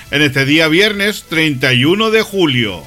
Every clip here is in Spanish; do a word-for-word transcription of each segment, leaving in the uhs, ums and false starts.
en este día viernes treinta y uno de julio.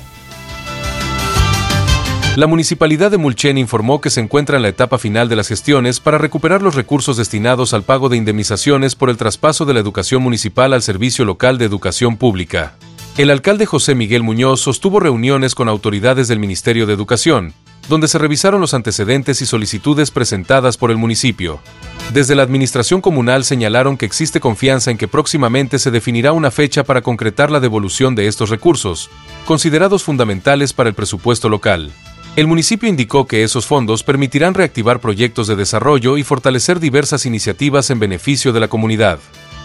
La Municipalidad de Mulchen informó que se encuentra en la etapa final de las gestiones para recuperar los recursos destinados al pago de indemnizaciones por el traspaso de la educación municipal al Servicio Local de Educación Pública. El alcalde José Miguel Muñoz sostuvo reuniones con autoridades del Ministerio de Educación, donde se revisaron los antecedentes y solicitudes presentadas por el municipio. Desde la administración comunal señalaron que existe confianza en que próximamente se definirá una fecha para concretar la devolución de estos recursos, considerados fundamentales para el presupuesto local. El municipio indicó que esos fondos permitirán reactivar proyectos de desarrollo y fortalecer diversas iniciativas en beneficio de la comunidad.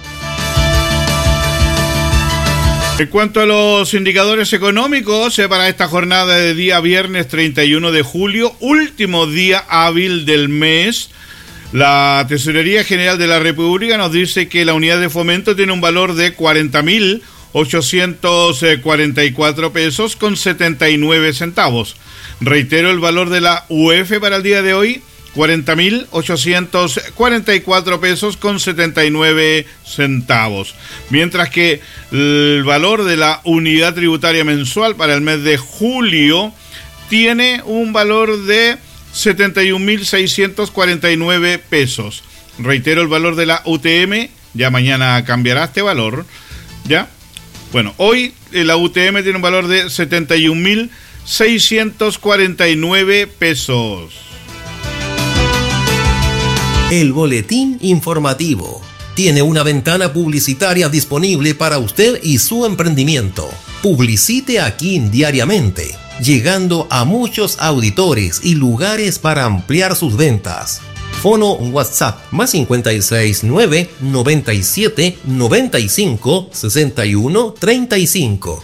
En cuanto a los indicadores económicos, eh, para esta jornada de día viernes treinta y uno de julio, último día hábil del mes, la Tesorería General de la República nos dice que la unidad de fomento tiene un valor de cuarenta mil ochocientos cuarenta y cuatro pesos con setenta y nueve centavos. Reitero el valor de la U F para el día de hoy, cuarenta mil ochocientos cuarenta y cuatro pesos con setenta y nueve centavos. Mientras que el valor de la unidad tributaria mensual para el mes de julio tiene un valor de setenta y un mil seiscientos cuarenta y nueve pesos. Reitero el valor de la U T M, ya mañana cambiará este valor, ¿ya? Bueno, hoy la U T M tiene un valor de setenta y un mil seiscientos cuarenta y nueve pesos. El boletín informativo tiene una ventana publicitaria disponible para usted y su emprendimiento. Publicite aquí diariamente, llegando a muchos auditores y lugares para ampliar sus ventas. Fono WhatsApp más cincuenta y seis, nueve, noventa y siete, noventa y cinco, sesenta y uno, treinta y cinco.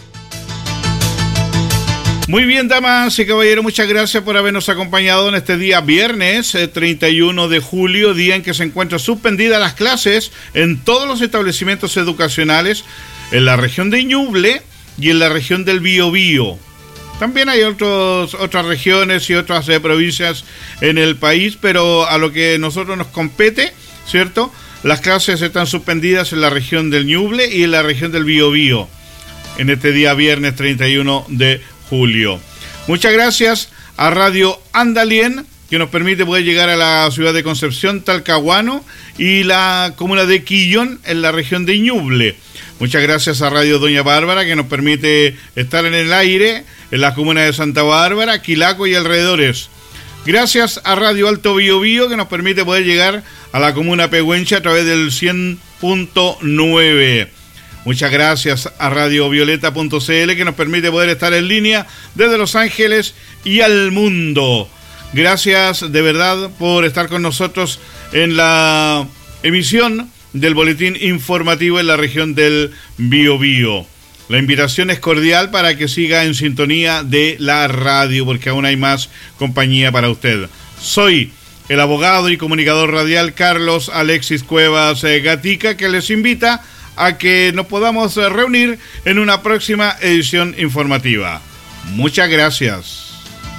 Muy bien, damas y caballeros, muchas gracias por habernos acompañado en este día viernes eh, treinta y uno de julio, día en que se encuentran suspendidas las clases en todos los establecimientos educacionales en la región de Ñuble y en la región del Biobío. También hay otros, otras regiones y otras eh, provincias en el país, pero a lo que nosotros nos compete, ¿cierto? Las clases están suspendidas en la región del Ñuble y en la región del Biobío en este día viernes treinta y uno de julio. Muchas gracias a Radio Andalien, que nos permite poder llegar a la ciudad de Concepción, Talcahuano y la comuna de Quillón en la región de Ñuble. Muchas gracias a Radio Doña Bárbara, que nos permite estar en el aire en la comuna de Santa Bárbara, Quilaco y alrededores. Gracias a Radio Alto Biobío, que nos permite poder llegar a la comuna Pehuenche a través del cien punto nueve. Muchas gracias a Radio Violeta punto c l, que nos permite poder estar en línea desde Los Ángeles y al mundo. Gracias de verdad por estar con nosotros en la emisión del boletín informativo en la región del Biobío. La invitación es cordial para que siga en sintonía de la radio, porque aún hay más compañía para usted. Soy el abogado y comunicador radial Carlos Alexis Cuevas eh, Gatica, que les invita a que nos podamos reunir en una próxima edición informativa. Muchas gracias.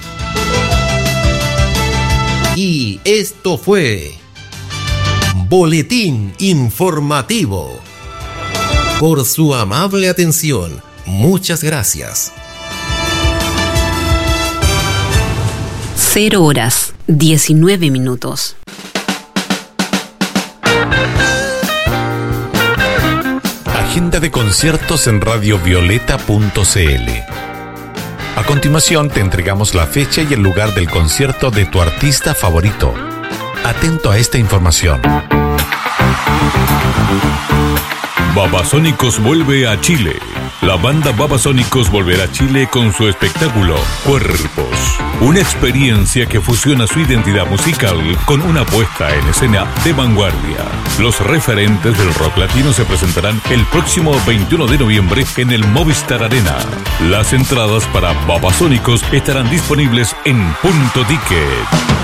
Y esto fue Boletín Informativo. Por su amable atención, muchas gracias. Cero horas, diecinueve minutos. Agenda de conciertos en Radio Violeta punto c l. A continuación te entregamos la fecha y el lugar del concierto de tu artista favorito. Atento a esta información. Babasónicos vuelve a Chile. La banda Babasónicos volverá a Chile con su espectáculo Cuerpos. Una experiencia que fusiona su identidad musical con una puesta en escena de vanguardia. Los referentes del rock latino se presentarán el próximo veintiuno de noviembre en el Movistar Arena. Las entradas para Babasónicos estarán disponibles en Punto Ticket.